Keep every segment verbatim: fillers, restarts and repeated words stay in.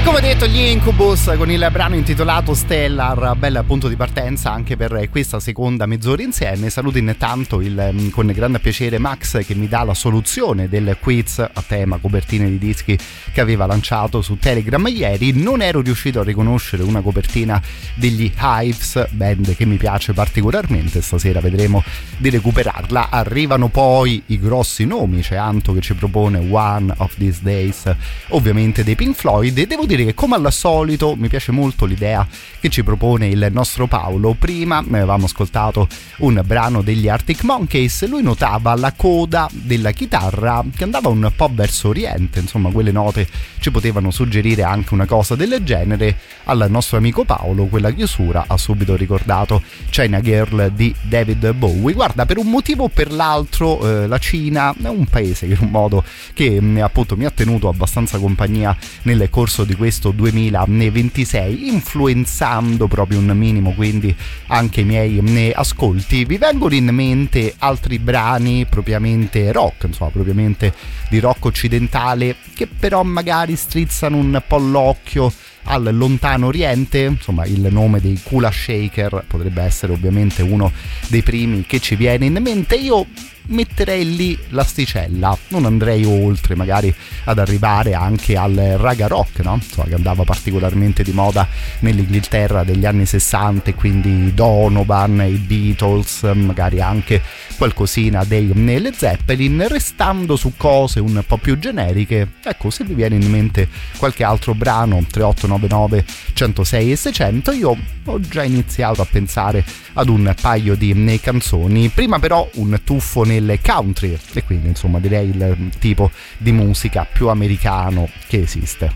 Come detto, gli Incubus con il brano intitolato Stellar, bel punto di partenza anche per questa seconda mezz'ora insieme. Saluto intanto il, con grande piacere Max, che mi dà la soluzione del quiz a tema copertine di dischi che aveva lanciato su Telegram ieri. Non ero riuscito a riconoscere una copertina degli Hives, band che mi piace particolarmente, stasera vedremo di recuperarla. Arrivano poi i grossi nomi, c'è Anto che ci propone One of These Days, ovviamente dei Pink Floyd, e devo dire che come al solito mi piace molto l'idea che ci propone il nostro Paolo. Prima avevamo ascoltato un brano degli Arctic Monkeys, lui notava la coda della chitarra che andava un po' verso oriente, insomma quelle note ci potevano suggerire anche una cosa del genere. Al nostro amico Paolo quella chiusura ha subito ricordato China Girl di David Bowie. Guarda, per un motivo o per l'altro eh, la Cina è un paese che in un modo che appunto mi ha tenuto abbastanza compagnia nel corso di questo duemilaventisei, influenzando proprio un minimo quindi anche i miei ascolti. Vi vengono in mente altri brani propriamente rock, insomma propriamente di rock occidentale, che però magari strizzano un po' l'occhio al lontano oriente? Insomma, il nome dei Kula Shaker potrebbe essere ovviamente uno dei primi che ci viene in mente. Io metterei lì l'asticella, non andrei oltre magari ad arrivare anche al raga rock, no? Insomma, che andava particolarmente di moda nell'Inghilterra degli anni sessanta, quindi Donovan, i Beatles, magari anche qualcosina dei Led Zeppelin. Restando su cose un po' più generiche, ecco, se vi viene in mente qualche altro brano, tre otto nove nove uno zero sei e seicento. Io ho già iniziato a pensare ad un paio di canzoni, prima però un tuffo nelle country, e quindi insomma direi il tipo di musica più americano che esiste.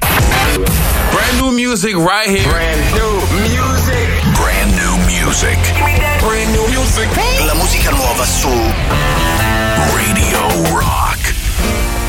Brand new music right here. Brand new music. Brand new music. Brand new music. La musica nuova su